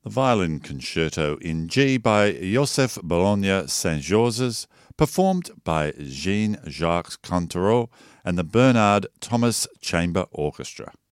The Violin Concerto in G by Joseph Bologna Saint-Georges, performed by Jean-Jacques Cantereau and the Bernard Thomas Chamber Orchestra.